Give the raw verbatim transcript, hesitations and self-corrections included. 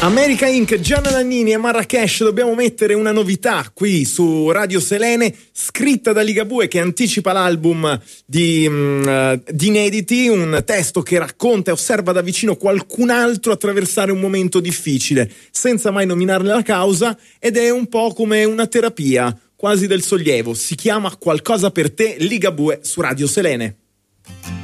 America Incorporated, Gianna Nannini e Marrakesh. Dobbiamo mettere una novità qui su Radio Selene, scritta da Ligabue, che anticipa l'album di, mh, di inediti, un testo che racconta e osserva da vicino qualcun altro attraversare un momento difficile, senza mai nominarne la causa, ed è un po' come una terapia, quasi del sollievo. Si chiama Qualcosa per te, Ligabue su Radio Selene.